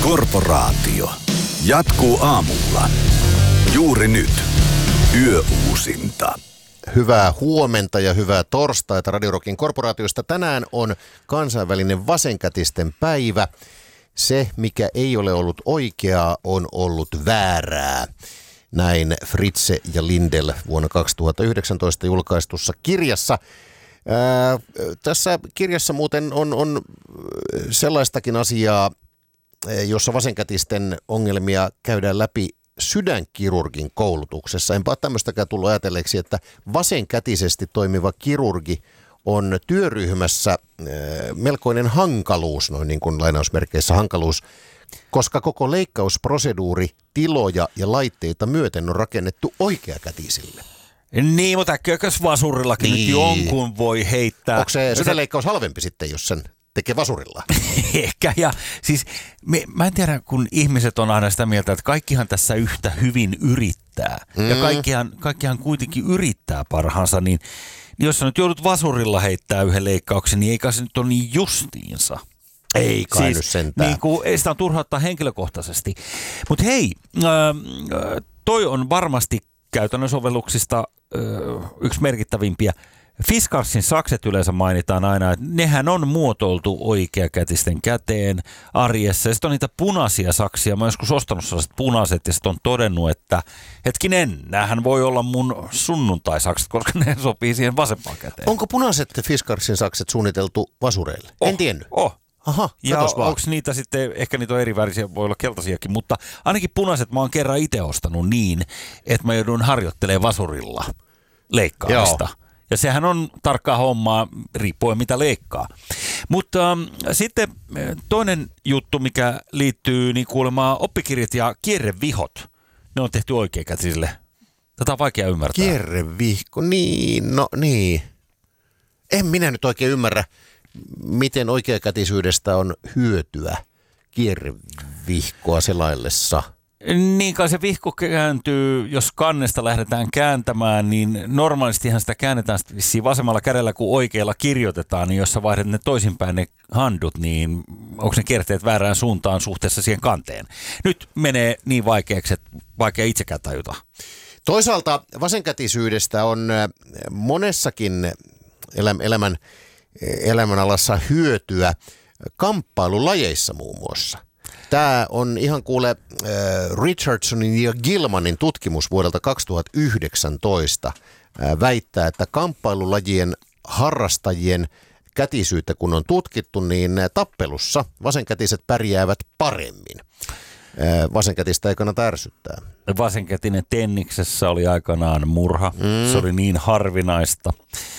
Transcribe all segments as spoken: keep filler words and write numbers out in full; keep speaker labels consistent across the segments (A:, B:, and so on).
A: Korporaatio. Jatkuu aamulla. Juuri nyt. Yöuusinta.
B: Hyvää huomenta ja hyvää torstaita Radio Rockin korporaatiosta. Tänään on kansainvälinen vasenkätisten päivä. Se, mikä ei ole ollut oikeaa, on ollut väärää. Näin Fritze ja Lindell vuonna kaksituhattayhdeksäntoista julkaistussa kirjassa. Ää, tässä kirjassa muuten on, on sellaistakin asiaa, jossa vasenkätisten ongelmia käydään läpi sydänkirurgin koulutuksessa. Enpä ole tämmöistäkään tullut ajatelleeksi, että vasenkätisesti toimiva kirurgi on työryhmässä äh, melkoinen hankaluus, noin niin kuin lainausmerkeissä hankaluus, koska koko leikkausproseduuri tiloja ja laitteita myöten on rakennettu oikeakätisille.
C: Niin, mutta äkkiäkös vasurillakin niin. Nyt jonkun voi heittää.
B: Onko se sydänleikkaus halvempi sitten, jos sen tekee vasurilla?
C: Ehkä, ja siis me, mä en tiedä, kun ihmiset on aina sitä mieltä, että kaikkihan tässä yhtä hyvin yrittää. Mm. Ja kaikkihan, kaikkihan kuitenkin yrittää parhaansa, niin, niin jos sä nyt joudut vasurilla heittää yhden leikkauksen, niin eikä se nyt ole niin justiinsa.
B: Ei kai
C: siis,
B: nyt sentään.
C: Niin kuin, ei sitä on turha ottaa henkilökohtaisesti. Mutta hei, äh, toi on varmasti käytännön sovelluksista äh, yksi merkittävimpiä. Fiskarsin sakset yleensä mainitaan aina, että nehän on muotoiltu oikeakätisten käteen arjessa. Ja sitten on niitä punaisia saksia. Mä oon joskus ostanut sellaiset punaiset ja sitten on todennut, että hetkinen, näähän voi olla mun sunnuntaisakset, koska ne sopii siihen vasempaan käteen.
B: Onko punaiset Fiskarsin sakset suunniteltu vasureille?
C: Oh,
B: en tiennyt.
C: Oh.
B: Aha,
C: ja onko niitä sitten, ehkä niitä on eri värisiä, voi olla keltaisiakin, mutta ainakin punaiset mä oon kerran itse ostanut niin, että mä joudun harjoittelemaan vasurilla leikkaamista. Joo. Ja sehän on tarkkaa hommaa, riippuen mitä leikkaa. Mutta ähm, sitten toinen juttu, mikä liittyy niin kuulemaan oppikirjat ja kierrevihot, ne on tehty oikeakätisille. Tätä on vaikea ymmärtää.
B: Kierrevihko, niin, no niin. En minä nyt oikein ymmärrä, miten oikeakätisyydestä on hyötyä kierrevihkoa selaillessa.
C: Niin kai se vihko kääntyy, jos kannesta lähdetään kääntämään, niin normaalistihan sitä käännetään vissiin vasemmalla kädellä, kun oikealla kirjoitetaan, niin jos sä vaihdat ne toisinpäin ne handut, niin onko ne kierteet väärään suuntaan suhteessa siihen kanteen? Nyt menee niin vaikeaksi, että vaikea itsekään tajuta.
B: Toisaalta vasenkätisyydestä on monessakin elämän, elämänalassa hyötyä kamppailulajeissa muun muassa. Tämä on ihan kuule äh, Richardsonin ja Gilmanin tutkimus vuodelta kaksituhattayhdeksäntoista äh, väittää, että kamppailulajien harrastajien kätisyyttä kun on tutkittu, niin tappelussa vasenkätiset pärjäävät paremmin. Äh, vasenkätistä ei kannata ärsyttää.
C: Vasenkätinen tenniksessä oli aikanaan murha. Mm. Se oli niin harvinaista.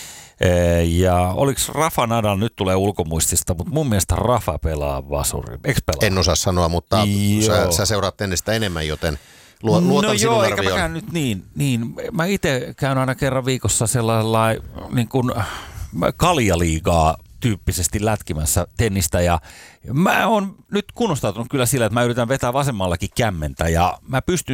C: Ja oliko Rafa Nadal, nyt tulee ulkomuistista, mutta mun mielestä Rafa pelaa vasuri. Eikö pelaa?
B: En osaa sanoa, mutta sä, sä seuraat tennistä enemmän, joten luotan
C: no
B: sinun
C: joo,
B: arvioon.
C: eikä mäkään nyt niin, niin. Mä itse käyn aina kerran viikossa sellaisella niin kuin kaljaliigaa tyyppisesti lätkimässä tennistä ja mä oon nyt kunnostautunut kyllä sillä, että mä yritän vetää vasemmallakin kämmentä ja mä pystyn